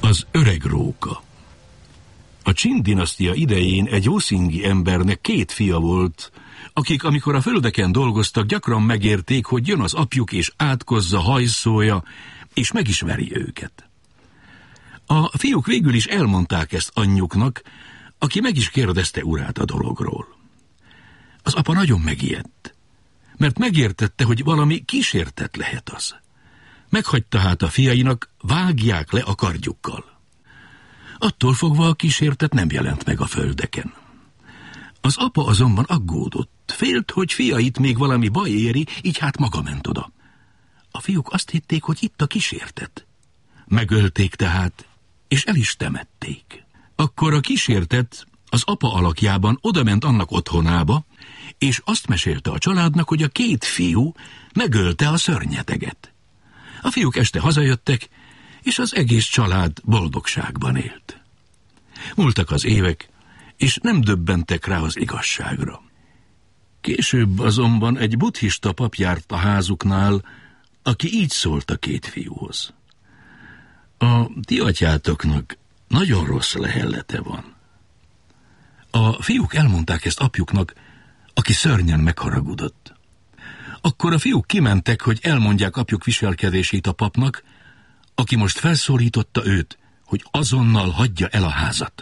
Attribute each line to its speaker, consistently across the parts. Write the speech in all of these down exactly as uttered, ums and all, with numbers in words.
Speaker 1: Az öreg róka. A Qin-dinasztia idején egy oszingi embernek két fia volt, akik, amikor a földeken dolgoztak, gyakran megérték, hogy jön az apjuk és átkozza, hajszolja, és meg is veri őket. A fiúk végül is elmondták ezt anyjuknak, aki meg is kérdezte urát a dologról. Az apa nagyon megijedt, mert megértette, hogy valami kísértet lehet az. Meghagyta hát a fiainak, vágják le a kardjukkal. Attól fogva a kísértet nem jelent meg a földeken. Az apa azonban aggódott, félt, hogy fiait még valami baj éri, így hát maga ment oda. A fiúk azt hitték, hogy itt a kísértet. Megölték tehát, és el is temették. Akkor a kísértet az apa alakjában odament annak otthonába, és azt mesélte a családnak, hogy a két fiú megölte a szörnyeteget. A fiúk este hazajöttek, és az egész család boldogságban élt. Múltak az évek, és nem döbbentek rá az igazságra. Később azonban egy buddhista pap járt a házuknál, aki így szólt a két fiúhoz. A ti atyátoknak nagyon rossz lehellete van. A fiúk elmondták ezt apjuknak, aki szörnyen megharagudott. Akkor a fiúk kimentek, hogy elmondják apjuk viselkedését a papnak, aki most felszólította őt, hogy azonnal hagyja el a házat.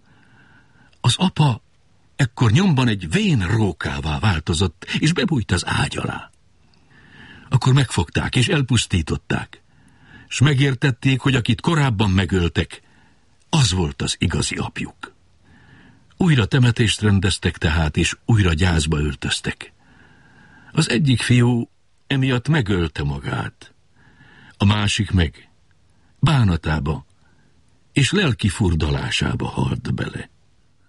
Speaker 1: Az apa ekkor nyomban egy vén rókává változott, és bebújt az ágy alá. Akkor megfogták, és elpusztították, s megértették, hogy akit korábban megöltek, az volt az igazi apjuk. Újra temetést rendeztek tehát, és újra gyászba öltöztek. Az egyik fiú emiatt megölte magát, a másik meg bánatába és lelki furdalásába halt bele.